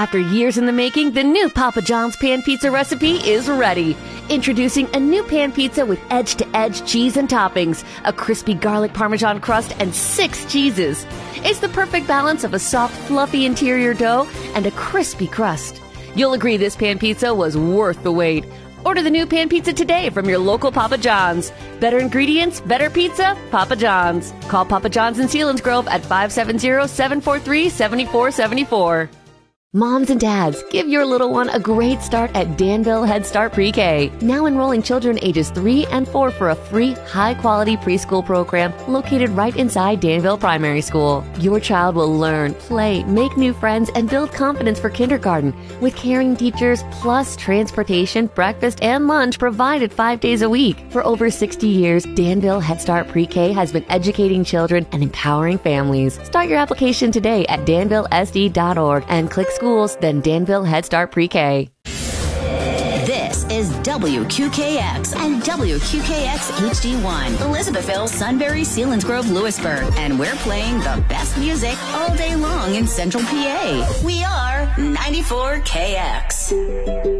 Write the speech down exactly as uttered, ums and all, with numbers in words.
After years in the making, the new Papa John's Pan Pizza recipe is ready. Introducing a new pan pizza with edge-to-edge cheese and toppings, a crispy garlic parmesan crust, and six cheeses. It's the perfect balance of a soft, fluffy interior dough and a crispy crust. You'll agree this pan pizza was worth the wait. Order the new pan pizza today from your local Papa John's. Better ingredients, better pizza, Papa John's. Call Papa John's in Selinsgrove at five seven zero, seven four three, seven four seven four. Moms and dads, give your little one a great start at Danville Head Start Pre-K. Now enrolling children ages three and four for a free, high-quality preschool program located right inside Danville Primary School. Your child will learn, play, make new friends, and build confidence for kindergarten with caring teachers plus transportation, breakfast, and lunch provided five days a week. For over sixty years, Danville Head Start Pre-K has been educating children and empowering families. Start your application today at danville s d dot org and click schools, then Danville Head Start Pre-K. This is W Q K X and W Q K X H D one, Elizabethville, Sunbury, Selinsgrove, Lewisburg, and we're playing the best music all day long in Central P A. We are ninety-four K X.